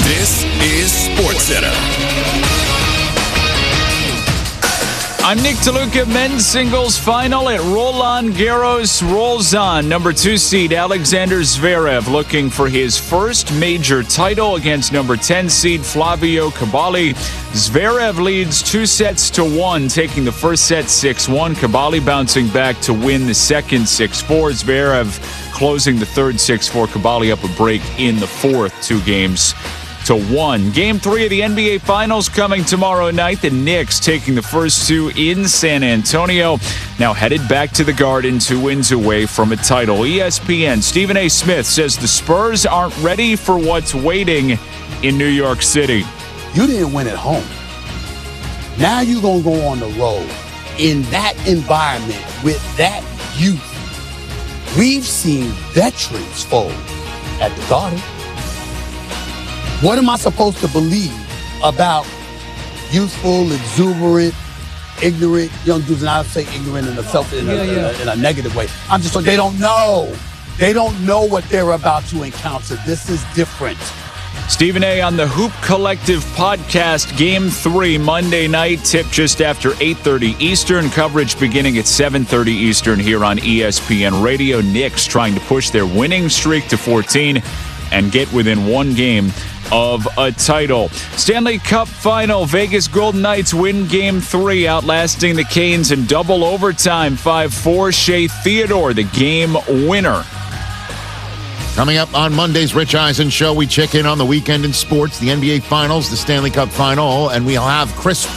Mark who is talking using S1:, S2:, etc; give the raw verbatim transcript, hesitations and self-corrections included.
S1: This is SportsCenter.
S2: I'm Nick DeLuca. Men's singles final at Roland Garros rolls on. Number two seed Alexander Zverev looking for his first major title against number ten seed Flavio Cabali. Zverev leads two sets to one, taking the first set six one. Cabali bouncing back to win the second six four. Zverev closing the third six four. Cabali up a break in the fourth, two games to one. Game three of the N B A Finals coming tomorrow night. The Knicks taking the first two in San Antonio. Now headed back to the Garden, two wins away from a title. E S P N Stephen A. Smith says the Spurs aren't ready for what's waiting in New York City.
S3: You didn't win at home. Now you're going to go on the road in that environment with that youth. We've seen veterans fold at the Garden. What am I supposed to believe about youthful, exuberant, ignorant young dudes? And I say ignorant in a self in a, yeah, yeah. in a, in a negative way. I'm just like, they don't know. They don't know what they're about to encounter. This is different.
S2: Stephen A. on the Hoop Collective podcast. Game three Monday night. Tip just after eight thirty Eastern. Coverage beginning at seven thirty Eastern here on E S P N Radio. Knicks trying to push their winning streak to fourteen and get within one game of a title. Stanley Cup final. Vegas Golden Knights win game three, outlasting the Canes in double overtime. five four. Shea Theodore, the game winner.
S4: Coming up on Monday's Rich Eisen Show, we check in on the weekend in sports, the N B A Finals, the Stanley Cup Final, and we'll have Chris